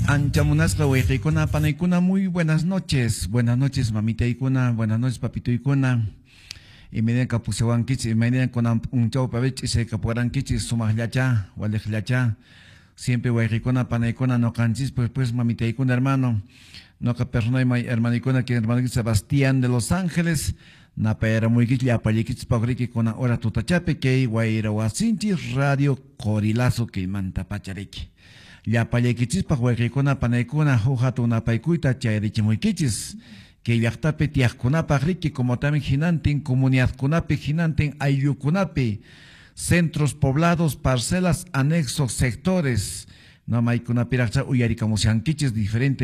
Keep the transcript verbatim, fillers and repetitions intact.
Anchamunasqa wayqiykuna panaykuna muy buenas noches. Buenas noches mamitaykuna, buenas noches papitoykuna. Imayneka pusawankichis, imayneka kunan unchawpabich isaykapurankichis sumaqllacha, waliqllacha. Siempre wayqiykuna panaykuna noqanchis pues pues mamitaykuna hermano. Noqa personayman hermanikuna que hermano Sebastián de Los Ángeles. Napayaramuykich llapallikichis pawriki kunan hora tutachapi kay wayra wasinchis radio Corilazo kaymanta pachariki. Llapallaykichispaq wayqiykuna panaykuna huk hatun napaykuyta chayrichimuykichis kay llaqtapi tiyaqkunapaq riki como también hinantin comunidadkunapi hinantin ayllukunapi centros poblados, parcelas, anexos, sectores no maykunapiraqcha uyarikamushankichis diferente